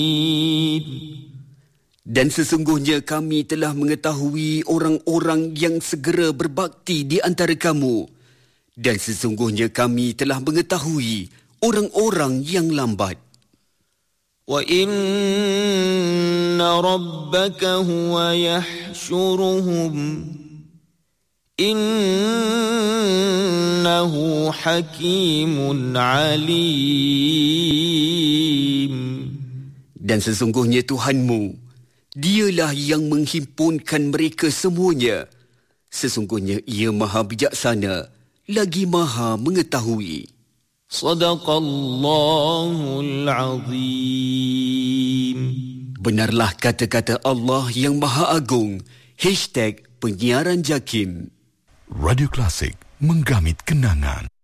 Dan sesungguhnya kami telah mengetahui orang-orang yang segera berbakti di antara kamu. Dan sesungguhnya kami telah mengetahui orang-orang yang lambat. وَإِنَّ رَبَّكَ هُوَ يَحْشُرُهُمْ إِنَّهُ حَكِيمٌ عَلِيمٌ. Dan sesungguhnya Tuhanmu, Dialah yang menghimpunkan mereka semuanya. Sesungguhnya Ia Maha Bijaksana, lagi Maha Mengetahui. Sadaqallahul Azim. Benarlah kata-kata Allah yang Maha Agung. #Penyiaran Jakim. Radio Klasik, menggamit kenangan.